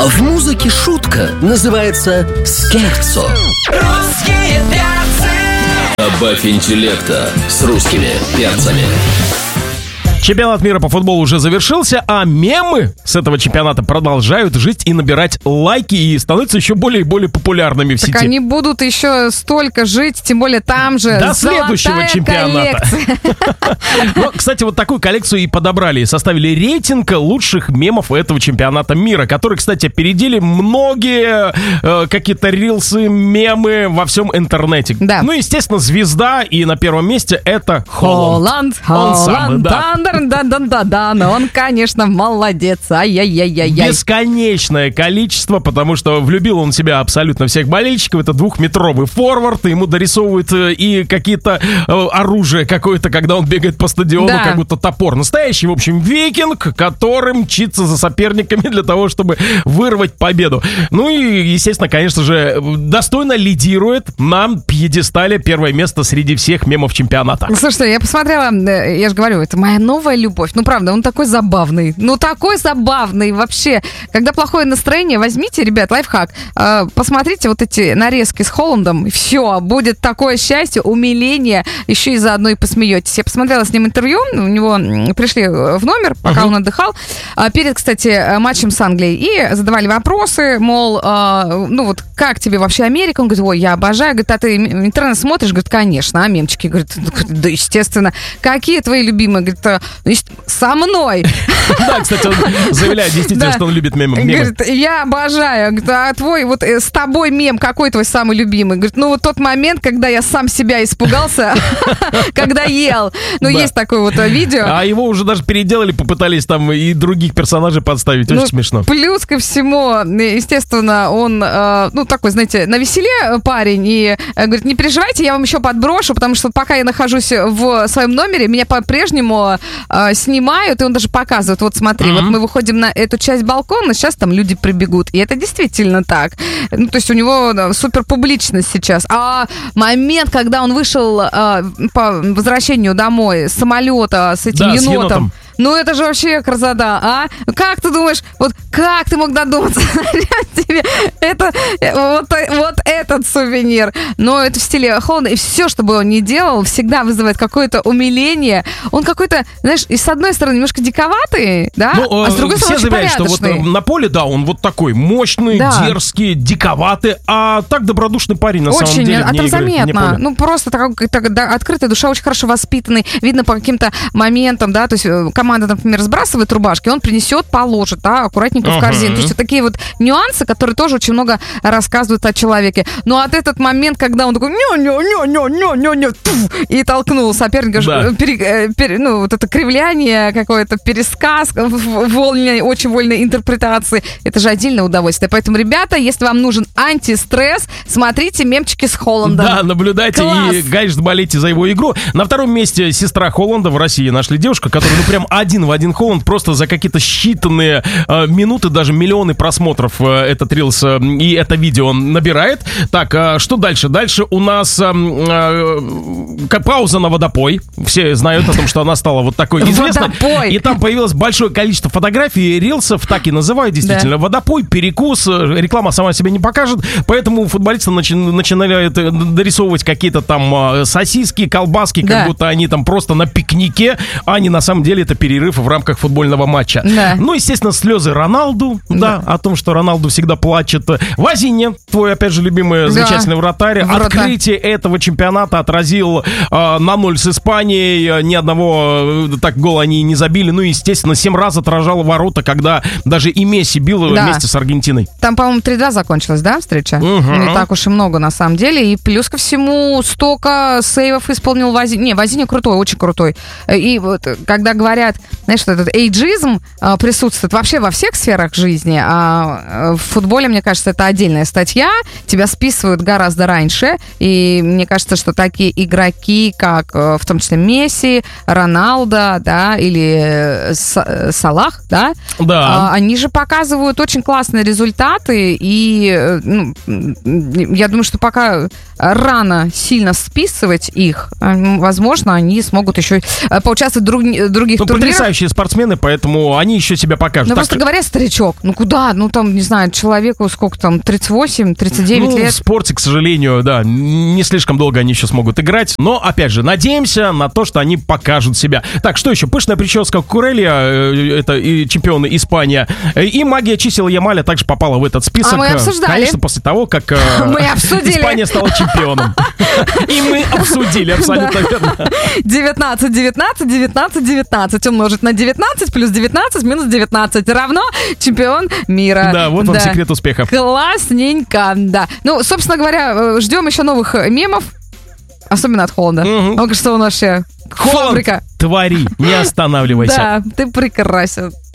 А в музыке шутка называется скерцо. Русские перцы. Добавь интеллекта с русскими перцами. Чемпионат мира по футболу уже завершился, а мемы с этого чемпионата продолжают жить и набирать лайки и становятся еще более и более популярными в сети. Так они будут еще столько жить, тем более там же до следующего чемпионата. Ну, кстати, вот такую коллекцию и подобрали, и составили рейтинг лучших мемов этого чемпионата мира, который, кстати, опередили многие какие-то рилсы, мемы во всем интернете. Да. Ну, естественно, звезда, и на первом месте это Холланд. Он сам, да. Да, но он, конечно, молодец. Ай-яй-яй-яй. Бесконечное количество, потому что влюбил он в себя абсолютно всех болельщиков. Это 2-метровый форвард, ему дорисовывают и какие-то оружие какое-то, когда он бегает по стадиону, да. Как будто топор. Настоящий, в общем, викинг, который мчится за соперниками для того, чтобы вырвать победу. Ну и, естественно, конечно же, достойно лидирует на пьедестале первое место среди всех мемов чемпионата. Слушайте, я посмотрела, я же говорю, это моя новая любовь. Ну, правда, он такой забавный. Ну, такой забавный вообще. Когда плохое настроение, возьмите, ребят, лайфхак. Посмотрите вот эти нарезки с Холландом. И все, будет такое счастье, умиление. Еще и заодно и посмеетесь. Я посмотрела с ним интервью. У него пришли в номер, пока он отдыхал. Перед, кстати, матчем с Англией. И задавали вопросы, мол, ну вот, как тебе вообще Америка? Он говорит, ой, я обожаю. Говорит, а ты интернет смотришь? Говорит, конечно. А мемчики? Говорит, да, естественно. Какие твои любимые? Говорит, со мной. Да, кстати, он заявляет действительно, что он любит мемы. Говорит, я обожаю. Говорит, а твой, вот с тобой мем, какой твой самый любимый? Говорит, ну вот тот момент, когда я сам себя испугался, когда ел. Ну, есть такое вот видео. А его уже даже переделали, попытались там и других персонажей подставить. Очень смешно. Плюс ко всему, естественно, он, ну, такой, знаете, навеселе парень. И говорит, не переживайте, я вам еще подброшу, потому что пока я нахожусь в своем номере, меня по-прежнему снимают, и он даже показывает, вот смотри, вот мы выходим на эту часть балкона, сейчас там люди прибегут, и это действительно так. Ну, то есть у него супер публичность сейчас. А момент, когда он вышел по возвращению домой с самолета с этим енотом. Ну, это же вообще красота, а? Как ты думаешь, вот как ты мог додуматься тебе это, вот этот сувенир? Но это в стиле Холланда, и все, что бы он ни делал, всегда вызывает какое-то умиление. Он какой-то, знаешь, и с одной стороны немножко диковатый, да, ну, а с другой стороны очень порядочный. Все заявляют, что вот на поле, да, он вот такой мощный, дерзкий, диковатый, а так добродушный парень на самом деле. Очень, там заметно. Ну, просто такая открытая душа, очень хорошо воспитанный. Видно по каким-то моментам, да, то есть команда, например, сбрасывает рубашки, он принесет, положит, да, аккуратненько в корзину. То есть вот такие вот нюансы, которые тоже очень много рассказывают о человеке. Но от этот момент, когда он такой и толкнул соперника, ну, вот это кривляние какое-то, пересказ, очень вольной интерпретации, это же отдельное удовольствие. Поэтому, ребята, если вам нужен антистресс, смотрите мемчики с Холландом. Да, наблюдайте. Класс. И, конечно, болейте за его игру. На втором месте сестра Холланда в России нашли девушку, которая, ну, прям один в один Холланд, просто за какие-то считанные минуты, даже миллионы просмотров этот рилс и это видео набирает. Так, что дальше? Дальше у нас пауза на водопой. Все знают о том, что она стала вот такой известной. Водопой. И там появилось большое количество фотографий, рилсов, так и называют действительно. Да. Водопой, перекус, реклама сама себя не покажет, поэтому футболисты начинают дорисовывать какие-то там сосиски, колбаски, как будто они там просто на пикнике, а не на самом деле это перерыв в рамках футбольного матча. Да. Ну, естественно, слезы Роналду, да, о том, что Роналду всегда плачет. Возинье, твой, опять же, любимый замечательный вратарь. Открытие этого чемпионата отразил на 0 с Испанией. Ни одного так гола они не забили. Ну, естественно, 7 раз отражал ворота, когда даже и Месси бил вместе с Аргентиной. Там, по-моему, 3-2 закончилась, да, встреча? Не так уж и много, на самом деле. И плюс ко всему столько сейвов исполнил Возинье. Не, Возинье крутой, очень крутой. И вот, когда говорят, знаешь, что этот эйджизм присутствует вообще во всех сферах жизни, а в футболе, мне кажется, это отдельная статья. Тебя списывают гораздо раньше. И мне кажется, что такие игроки, как в том числе Месси, Роналдо, да, или Салах, да, они же показывают очень классные результаты. И ну, я думаю, что пока рано сильно списывать их, возможно, они смогут еще поучаствовать в других турнирах. потрясающие спортсмены, поэтому они еще себя покажут. Ну, просто говорят, старичок, ну куда? Ну, там, не знаю, человеку сколько там, 38, 39 лет. В спорте, к сожалению, да, не слишком долго они еще смогут играть. Но, опять же, надеемся на то, что они покажут себя. Так, что еще? Пышная прическа Курелия, это и чемпионы Испания. И магия чисел Ямаля также попала в этот список. А мы обсуждали. Конечно, после того, как Испания стала чемпионом. И мы обсудили, абсолютно верно. 19, 19, 19, 19 умножить на 19 плюс 19 минус 19 равно чемпион мира. Да, вот вам секрет успеха. Классненько, да. Ну, собственно говоря, ждем еще новых мемов. Особенно от Холланда. Он что у нас вообще фабрика. Твори, не останавливайся. Да, ты прекрасен.